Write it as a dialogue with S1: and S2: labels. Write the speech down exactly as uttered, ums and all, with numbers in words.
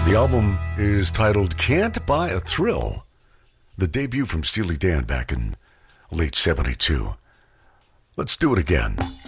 S1: The album is titled Can't Buy a Thrill, the debut from Steely Dan back in late seventy-two. Let's do it again.